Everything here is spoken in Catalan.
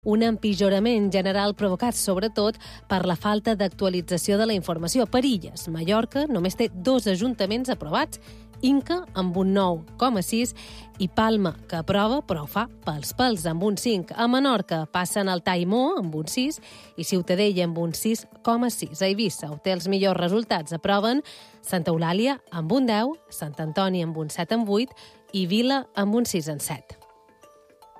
Un empitjorament general provocat sobretot per la falta d'actualització de la informació. Per Illes, Mallorca només té 2 ajuntaments aprovats, Inca amb un 9,6 i Palma, que aprova però ho fa pels pèls amb un 5. A Menorca passen el Taimó amb un 6 i Ciutadella amb un 6,6. A Eivissa obté els millors resultats. Aproven Santa Eulàlia amb un 10, Sant Antoni amb un 7,8 i Vila amb un 6,7.